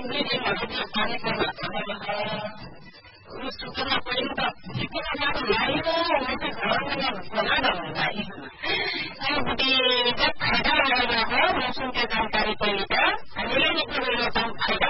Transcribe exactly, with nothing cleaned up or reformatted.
मिडियमहरू पानीको मात्रामा सुत्न पहिलो त किन जानु लाग्यो मैले घरमा बनाएर लाग्यो फाइदा मौसमको जानकारी पहिलो त हामीले निकालेर फाइदा